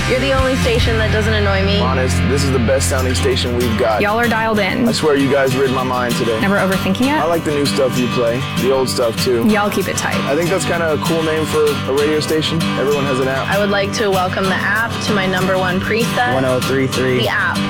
You're the only station that doesn't annoy me. Honest, this is the best sounding station we've got. Y'all are dialed in. I swear you guys rid my mind today. Never overthinking I it? like the new stuff you play, the old stuff too. Y'all keep it tight. I think that's kind of a cool name for a radio station. Everyone has an app. I would like to welcome the app to my #1 preset. 1033. The app.